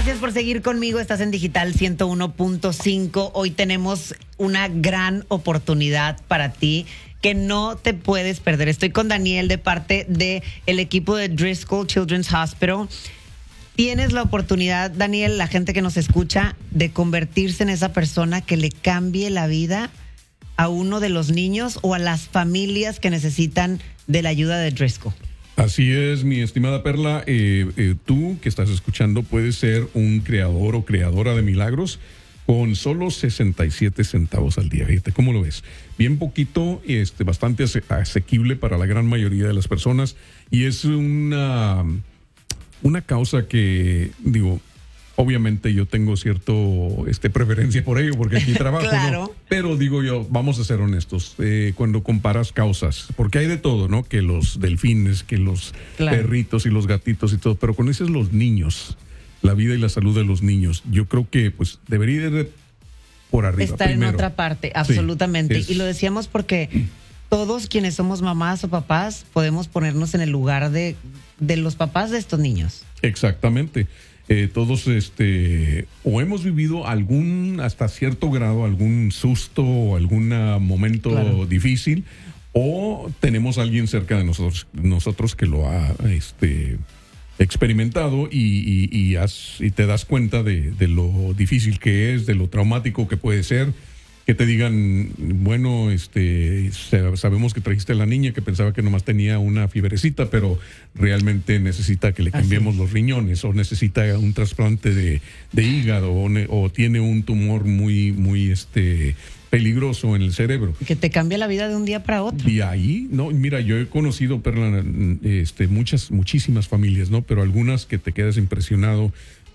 Gracias por seguir conmigo. Estás en Digital 101.5. Hoy tenemos una gran oportunidad para ti que no te puedes perder. Estoy con Daniel de parte del equipo de Driscoll Children's Hospital. Tienes la oportunidad, Daniel, la gente que nos escucha, de convertirse en esa persona que le cambie la vida a uno de los niños o a las familias que necesitan de la ayuda de Driscoll. Así es, mi estimada Perla. Tú que estás escuchando puedes ser un creador o creadora de milagros con solo 67 centavos al día. Fíjate, ¿cómo lo ves? Bien poquito, bastante asequible para la gran mayoría de las personas, y es una causa que, digo, obviamente yo tengo cierto preferencia por ello porque aquí trabajo, claro, ¿no? Pero digo yo, vamos a ser honestos, cuando comparas causas, porque hay de todo, ¿no? Que los delfines, que los perritos y los gatitos y todo, pero cuando dices los niños, la vida y la salud de los niños, yo creo que pues debería ir de por arriba. Estar primero. En otra parte, absolutamente. Sí, y lo decíamos porque todos quienes somos mamás o papás podemos ponernos en el lugar de los papás de estos niños. Exactamente. Todos o hemos vivido hasta cierto grado, algún susto o algún momento difícil, o tenemos a alguien cerca de nosotros que lo ha experimentado y te das cuenta de lo difícil que es, de lo traumático que puede ser. Que te digan, bueno, sabemos que trajiste a la niña que pensaba que nomás tenía una fibrecita, pero realmente necesita que le cambiemos los riñones, o necesita un trasplante de hígado, o tiene un tumor muy, muy peligroso en el cerebro. Que te cambia la vida de un día para otro. Y ahí, no, mira, yo he conocido, Perla, muchísimas familias, ¿no? Pero algunas que te quedas impresionado.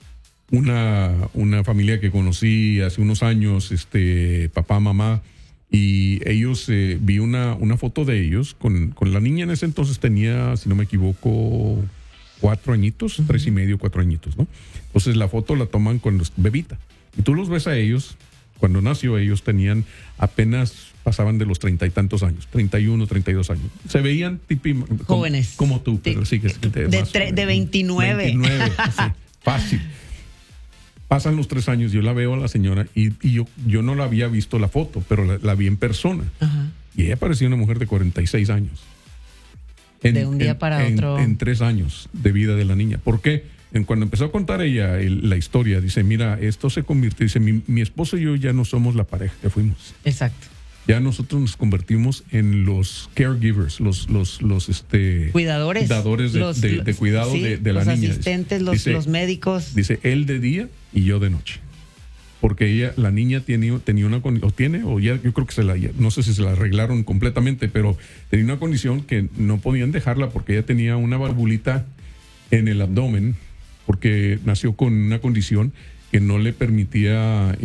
Una familia que conocí hace unos años, papá, mamá, y ellos, vi una foto de ellos con la niña. En ese entonces tenía, si no me equivoco, 4 añitos, 3 y medio, 4 añitos, ¿no? Entonces la foto la toman cuando es bebita. Y tú los ves a ellos, cuando nació ellos tenían apenas, pasaban de los 30 y tantos años, 31, 32 años. Se veían jóvenes. Como tú, pero sí que de 29. 29, sí, fácil. Pasan los 3 años, yo la veo a la señora y yo no la había visto la foto, pero la vi en persona. Ajá. Y ella parecía una mujer de 46 años. De un día para otro. En 3 años de vida de la niña. ¿Por qué? Cuando empezó a contar ella la historia, dice, mira, esto se convirtió, dice, mi esposo y yo ya no somos la pareja que fuimos. Exacto. Ya nosotros nos convertimos en los caregivers, los cuidadores, de cuidado de la niña. Los asistentes, los médicos. Dice, él de día y yo de noche. Porque la niña tenía una condición, yo creo que no sé si se la arreglaron completamente, pero tenía una condición que no podían dejarla porque ella tenía una valvulita en el abdomen, porque nació con una condición que no le permitía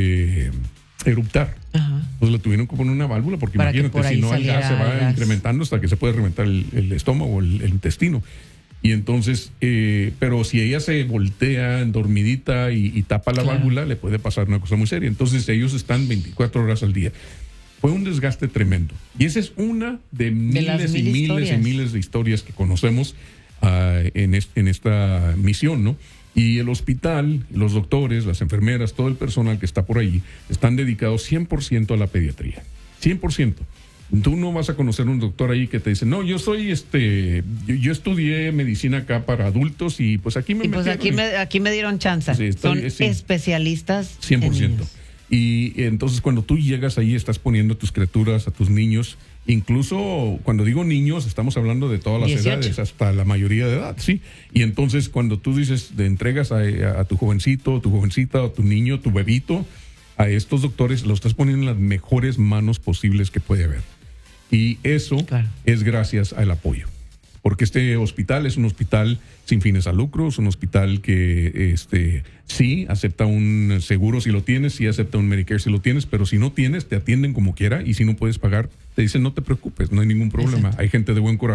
eruptar. Ajá. Entonces le tuvieron que poner una válvula, porque para imagínate, si no el gas se va incrementando hasta que se puede reventar el estómago, el intestino. Y entonces, pero si ella se voltea dormidita y tapa la válvula, le puede pasar una cosa muy seria. Entonces ellos están 24 horas al día. Fue un desgaste tremendo. Y esa es una de miles y miles y miles de historias que conocemos en esta misión, ¿no? Y el hospital, los doctores, las enfermeras, todo el personal que está por ahí, están dedicados 100% a la pediatría. 100%. Tú no vas a conocer un doctor ahí que te dice, no, yo soy yo estudié medicina acá para adultos y pues aquí me metieron. Aquí me dieron chance. Sí, son especialistas 100%. Y entonces cuando tú llegas ahí estás poniendo a tus criaturas, a tus niños, incluso cuando digo niños estamos hablando de todas las 18. edades, hasta la mayoría de edad, sí. Y entonces cuando tú dices, te entregas a tu jovencito, tu jovencita, o tu niño, tu bebito, a estos doctores, lo estás poniendo en las mejores manos posibles que puede haber. Y eso es gracias al apoyo. Porque este hospital es un hospital sin fines a lucro, es un hospital que sí acepta un seguro si lo tienes, sí acepta un Medicare si lo tienes, pero si no tienes, te atienden como quiera, y si no puedes pagar, te dicen no te preocupes, no hay ningún problema. Exacto. Hay gente de buen corazón